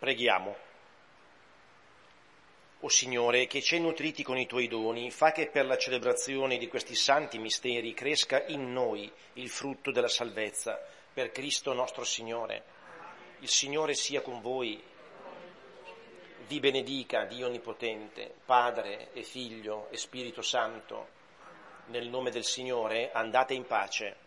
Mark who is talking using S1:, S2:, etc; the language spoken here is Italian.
S1: Preghiamo. O Signore, che ci hai nutriti con i tuoi doni, fa che per la celebrazione di questi santi misteri cresca in noi il frutto della salvezza, per Cristo nostro Signore. Il Signore sia con voi. Vi benedica Dio Onnipotente, Padre e Figlio e Spirito Santo. Nel nome del Signore andate in pace.